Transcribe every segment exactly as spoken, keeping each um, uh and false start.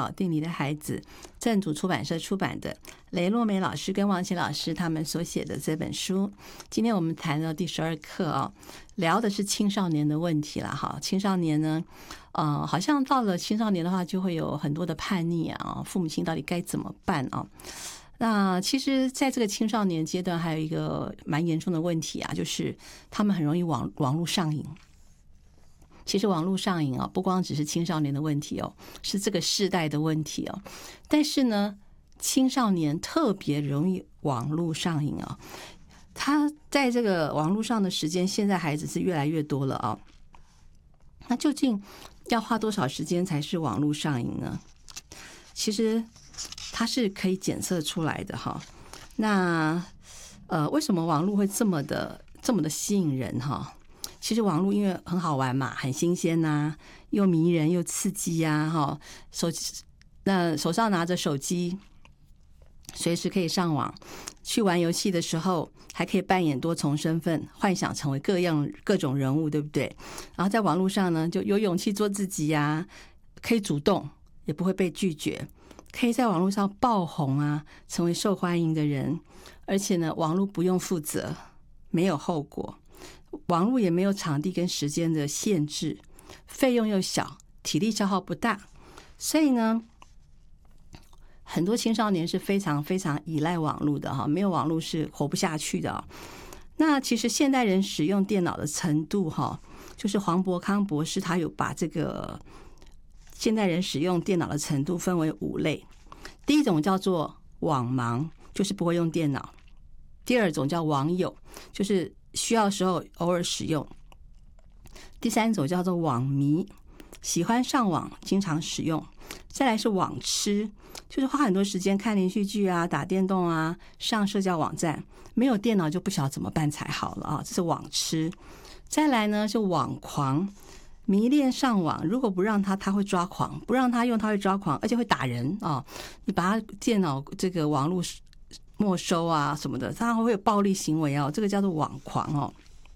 脑定理的孩子》，正主出版社出版的，雷洛梅老师跟王琦老师他们所写的这本书。今天我们谈到第十二课啊，聊的是青少年的问题了哈。青少年呢，呃，好像到了青少年的话，就会有很多的叛逆啊，父母亲到底该怎么办啊？那其实在这个青少年阶段还有一个蛮严重的问题啊，就是他们很容易网网络上瘾。其实网络上瘾啊，不光只是青少年的问题哦，是这个世代的问题哦。但是呢，青少年特别容易网络上瘾啊，他在这个网络上的时间，现在孩子是越来越多了啊。那究竟要花多少时间才是网络上瘾呢？其实它是可以检测出来的哈。那呃，为什么网络会这么的这么的吸引人哈？其实网络因为很好玩嘛，很新鲜呐、啊，又迷人又刺激呀、啊，哈，手那手上拿着手机，随时可以上网，去玩游戏的时候还可以扮演多重身份，幻想成为各样各种人物，对不对？然后在网络上呢，就有勇气做自己呀、啊，可以主动，也不会被拒绝。可以在网络上爆红啊，成为受欢迎的人，而且呢，网络不用负责，没有后果，网络也没有场地跟时间的限制，费用又小，体力消耗不大，所以呢，很多青少年是非常非常依赖网络的哈，没有网络是活不下去的。那其实现代人使用电脑的程度哈，就是黄伯康博士他有把这个现代人使用电脑的程度分为五类。第一种叫做网盲，就是不会用电脑；第二种叫网友，就是需要的时候偶尔使用；第三种叫做网迷，喜欢上网，经常使用；再来是网痴，就是花很多时间看连续剧啊、打电动啊、上社交网站，没有电脑就不晓得怎么办才好了啊，这是网痴。再来呢是网狂，迷恋上网，如果不让他，他会抓狂；不让他用，他会抓狂，而且会打人啊！你把他电脑这个网络没收啊什么的，他会有暴力行为哦，这个叫做网狂哦。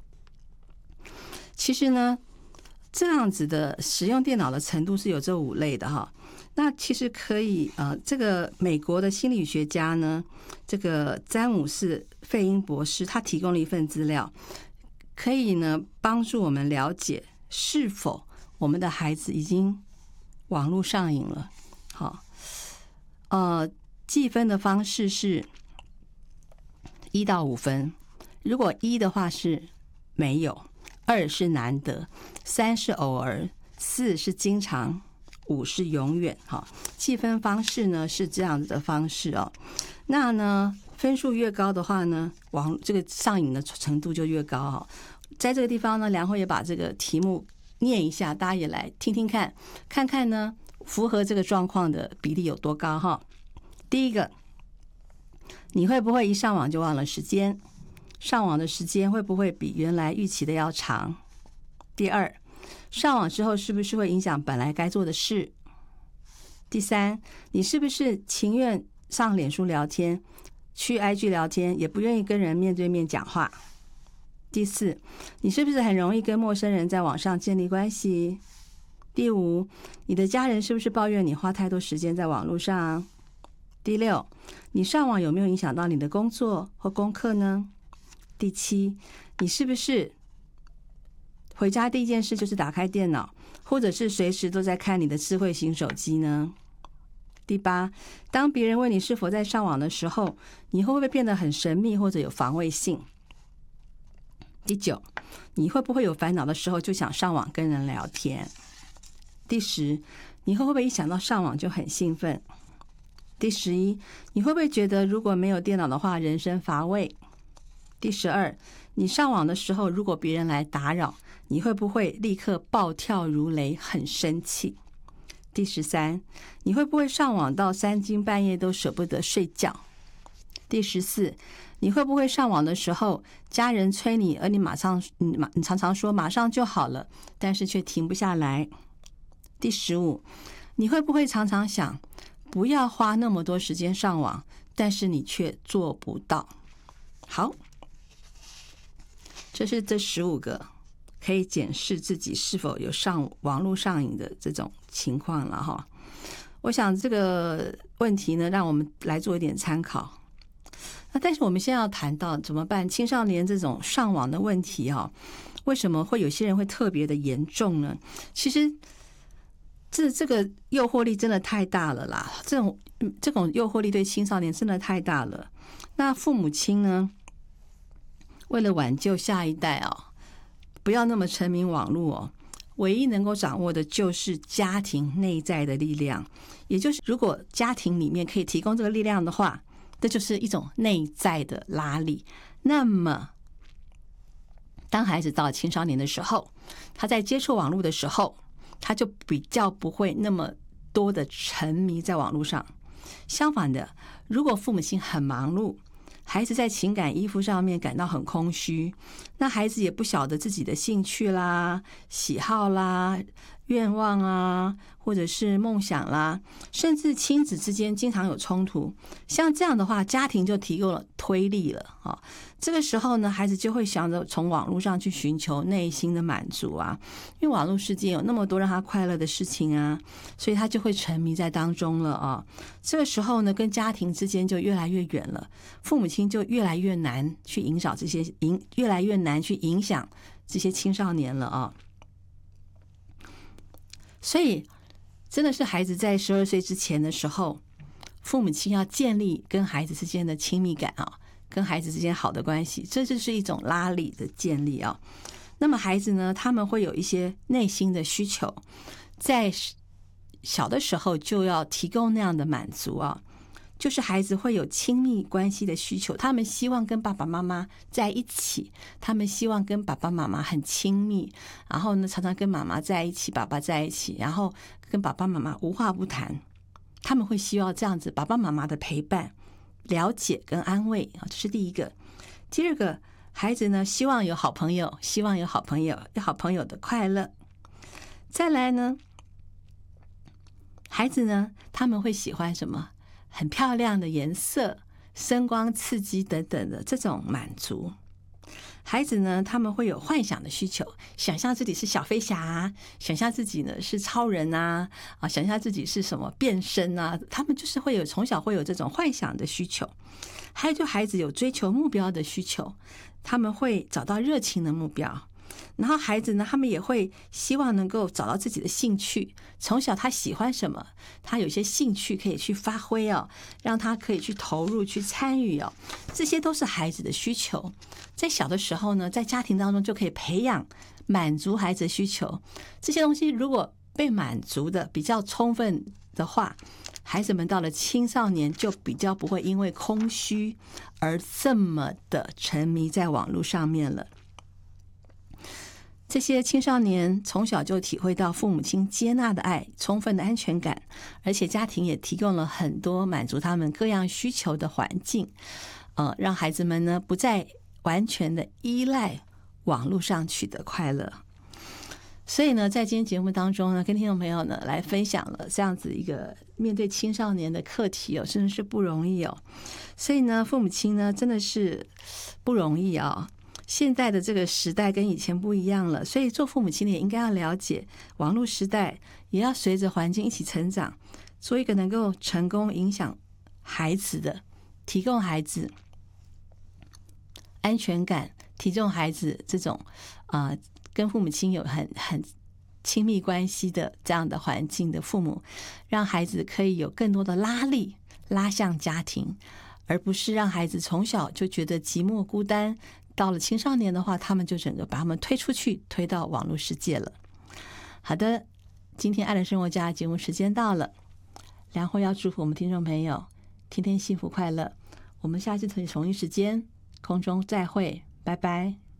其实呢，这样子的使用电脑的程度是有这五类的哈。那其实可以呃，这个美国的心理学家呢，这个詹姆斯·费因博士，他提供了一份资料，可以呢帮助我们了解是否我们的孩子已经网络上瘾了。好，呃，计分的方式是一到五分，如果一的话是没有，二是难得，三是偶尔，四是经常，五是永远。好，计分方式呢是这样子的方式哦。那呢，分数越高的话呢，网这个上瘾的程度就越高哈。在这个地方呢，梁慧也把这个题目念一下，大家也来听听看，看看呢符合这个状况的比例有多高哈。第一个，你会不会一上网就忘了时间？上网的时间会不会比原来预期的要长？第二，上网之后是不是会影响本来该做的事？第三，你是不是情愿上脸书聊天，去 I G 聊天，也不愿意跟人面对面讲话？第四，你是不是很容易跟陌生人在网上建立关系？第五，你的家人是不是抱怨你花太多时间在网络上？第六，你上网有没有影响到你的工作或功课呢？第七，你是不是回家第一件事就是打开电脑，或者是随时都在看你的智慧型手机呢？第八，当别人问你是否在上网的时候，你会不会变得很神秘或者有防卫性？第九，你会不会有烦恼的时候就想上网跟人聊天？第十，你会不会一想到上网就很兴奋？第十一，你会不会觉得如果没有电脑的话，人生乏味？第十二，你上网的时候，如果别人来打扰，你会不会立刻暴跳如雷，很生气？第十三，你会不会上网到三更半夜都舍不得睡觉？第十四，你会不会上网的时候，家人催你，而你马上你马你常常说马上就好了，但是却停不下来？第十五，你会不会常常想不要花那么多时间上网，但是你却做不到？好，这是这十五个可以检视自己是否有上网络上瘾的这种情况了哈。 我想这个问题呢，让我们来做一点参考。那但是我们现在要谈到怎么办青少年这种上网的问题啊，为什么会有些人会特别的严重呢？其实这这个诱惑力真的太大了啦，这种这种诱惑力对青少年真的太大了。那父母亲呢，为了挽救下一代哦，不要那么沉迷网络哦，唯一能够掌握的就是家庭内在的力量，也就是如果家庭里面可以提供这个力量的话，这就是一种内在的拉力。那么当孩子到了青少年的时候，他在接触网络的时候，他就比较不会那么多的沉迷在网络上。相反的，如果父母亲很忙碌，孩子在情感依附上面感到很空虚，那孩子也不晓得自己的兴趣啦、喜好啦、愿望啊，或者是梦想啦，甚至亲子之间经常有冲突。像这样的话，家庭就提供了推力了啊。这个时候呢，孩子就会想着从网络上去寻求内心的满足啊，因为网络世界有那么多让他快乐的事情啊，所以他就会沉迷在当中了啊。这个时候呢，跟家庭之间就越来越远了，父母亲就越来越难去影响这些影，越来越难去影响这些青少年了啊。所以真的是孩子在十二岁之前的时候，父母亲要建立跟孩子之间的亲密感啊，跟孩子之间好的关系，这就是一种拉力的建立啊。那么孩子呢，他们会有一些内心的需求，在小的时候就要提供那样的满足啊。就是孩子会有亲密关系的需求，他们希望跟爸爸妈妈在一起，他们希望跟爸爸妈妈很亲密，然后呢，常常跟妈妈在一起，爸爸在一起，然后跟爸爸妈妈无话不谈。他们会希望这样子，爸爸妈妈的陪伴、了解跟安慰啊，这是第一个。第二个，孩子呢，希望有好朋友，希望有好朋友，有好朋友的快乐。再来呢，孩子呢，他们会喜欢什么？很漂亮的颜色、声光刺激等等的这种满足。孩子呢，他们会有幻想的需求，想象自己是小飞侠啊，想象自己呢是超人啊，啊，想象自己是什么变身啊，他们就是会有从小会有这种幻想的需求。还有就孩子有追求目标的需求，他们会找到热情的目标。然后孩子呢，他们也会希望能够找到自己的兴趣，从小他喜欢什么，他有些兴趣可以去发挥哦，让他可以去投入去参与哦，这些都是孩子的需求。在小的时候呢，在家庭当中就可以培养满足孩子的需求，这些东西如果被满足的比较充分的话，孩子们到了青少年就比较不会因为空虚而这么的沉迷在网络上面了。这些青少年从小就体会到父母亲接纳的爱、充分的安全感，而且家庭也提供了很多满足他们各样需求的环境，呃，让孩子们呢不再完全的依赖网络上取得快乐。所以呢，在今天节目当中呢，跟听众朋友呢来分享了这样子一个面对青少年的课题哦，真的是不容易哦。所以呢，父母亲呢真的是不容易啊、哦。现在的这个时代跟以前不一样了，所以做父母亲的也应该要了解，网络时代也要随着环境一起成长，做一个能够成功影响孩子的，提供孩子安全感，提供孩子这种啊、呃、跟父母亲有很很亲密关系的这样的环境的父母，让孩子可以有更多的拉力拉向家庭，而不是让孩子从小就觉得寂寞孤单。到了青少年的话，他们就整个把他们推出去，推到网络世界了。好的，今天爱的生活家节目时间到了，然后要祝福我们听众朋友天天幸福快乐。我们下次同一时间空中再会，拜拜。